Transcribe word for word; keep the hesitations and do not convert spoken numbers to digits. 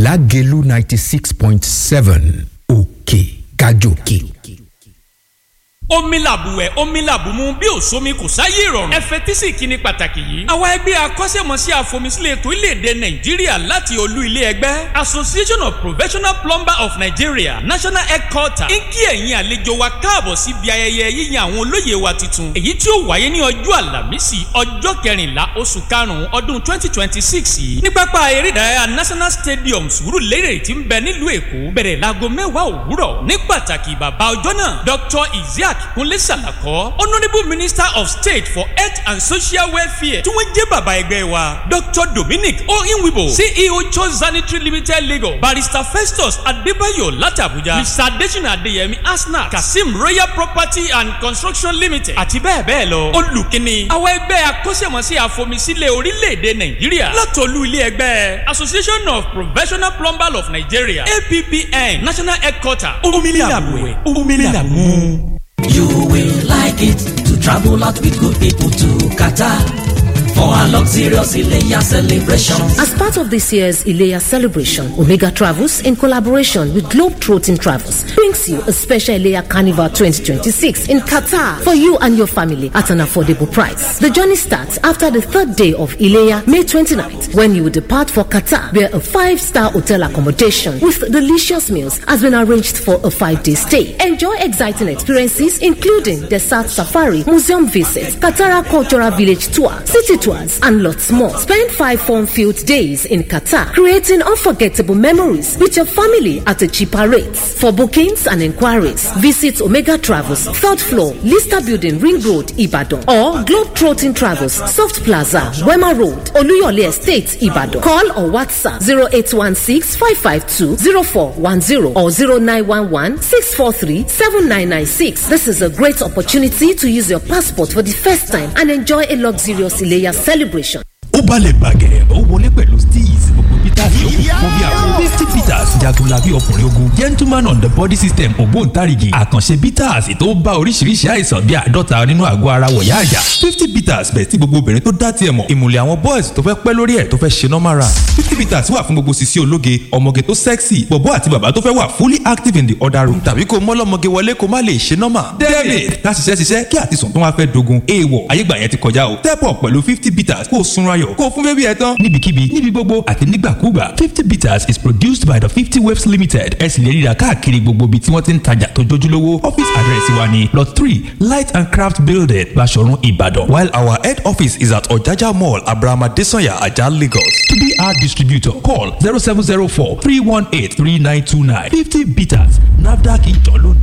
Lágelú ninety six point seven òkè kájòkè. omi làbùwẹ̀ omi làbùmú bí òsomi kò sáyé ìrọ̀rùn. ẹ fetí sí ìkíni pàtàkì yìí. àwa ẹgbẹ́ akọ́ṣẹ́mọṣẹ́ àfọmísílẹ̀ ètò ilé-èdè nàìjíríà láti olú ilé ẹgbẹ́ Association of Professional Plumber of Nigeria National Headquarter ń kí ẹ̀yin àlejò wa káàbọ̀ síbi ayẹyẹ yíyan àwọn olóyè wa tuntun èyí tí ó wáyé ní ọjọ́ àlàmísì ọjọ́ kẹrìnlá oṣù karùn-ún ọdún twenty twenty six yìí ní pápá eré ìdárayá National Stadium Sùúrùlérè tí ń bẹ nílùú Èkó bẹ̀rẹ̀ láago mẹ́wàá òwúrọ̀ ní pàtàkì bàbá ọjọ́ náà Doctor Isiaq Kunle Salako, Honourable Minister of State for Health and Social Welfare, tí wọ́n jẹ́ bàbá ẹgbẹ́ wa. Doctor Dominic Oyinwibo, C E O Cho Sanitary Limited Lagos. Barrister Festus Adébáyọ̀ láti Abuja. Mister Adesina Adeyemi Asna. Kasim Royal Property and Construction Limited. Àti bẹ́ẹ̀ bẹ́ẹ̀ lọ. Olùkíni, àwọn ẹgbẹ́ akọ́ṣẹ́mọṣẹ́ àfọmísílẹ̀ orílẹ̀-èdè Nàìjíríà. Látọ̀lú ilé ẹgbẹ́ Association of Professional Plumbers of Nigeria, A P P N, National Headquarter. Omilàbùwẹ̀, Omilàbùmú. You will like it to travel out with good people to Qatar for a luxurious Ileya celebration. As part of this year's Ileya celebration, Omega Travels, in collaboration with Globetrotting Travels, brings you a special Ileya Carnival twenty twenty-six in Qatar for you and your family at an affordable price. The journey starts after the third day of Ileya, May twenty-ninth, when you will depart for Qatar, where a five-star hotel accommodation with delicious meals has been arranged for a five-day stay. Enjoy exciting experiences including desert safari, museum visits, Qatar Cultural Village tour, city tour, and lots more. Spend five fun-filled days in Qatar, creating unforgettable memories with your family at a cheaper rate. For bookings and inquiries, visit Omega Travels, third floor, Lister Building, Ring Road, Ibadan, or Globetrotting Travels, Soft Plaza, Wema Road, Oluyole Estate, Ibadan. Call or WhatsApp zero eight one six, five five two, zero four one zero or zero nine one one, six four three, seven nine nine six. This is a great opportunity to use your passport for the first time and enjoy a luxurious Ileya celebration. ó balẹ̀ bàgẹ́ ó wọlé pẹ̀lú steez gbogbo peters yòókù fún bí àwọn fifty peters jagunlabi ọkùnrin ogun gentleman on the body system ògbóǹtarìgì àkànṣe peters tó bá oríṣiríṣi àìsàn bí àádọ́ta nínú àgọ́ ara wọ̀yá àjà fifty peters bẹ̀ tí gbogbo obìnrin tó dá tiẹ̀ mọ̀ ìmùlẹ̀ àwọn boys tó fẹ́ pẹ́ lórí ẹ̀ tó fẹ́ ṣe normal run fifty peters wà fún gbogbo sisi ológe ọmọge tó sexy bọ̀bọ́ àti bàbá tó fẹ́ wà fully active in the other room tàbí kó mọ́lọ́mọge wọlé kó má lè ṣe normal david ká ṣiṣẹ́ ṣiṣẹ́ kí àtisùn tó wá fẹ́ dogun èèwọ̀ ayégbà yẹn ti kọjá o step up pẹ̀lú fifty peters kó sunra yọ̀ kó fún bébí ẹ̀ tán níbikíbi níbi gbogbo àti nígbàkúgbà fifty bitters is produced by the fifty waves limited ẹ sì lè rí ra káàkiri gbogbo ibi tí wọ́n ti ń tajà tó jójúlówó office address wa ni lot three light and craft building Basọ̀run Ìbàdàn while our head office is at Ọ̀jájá mall Abraham Adesanya Ajah Lagos to be our distributor call zero seven zero four three one eight three nine two nine fifty bitters NAFDAC ìjọ ló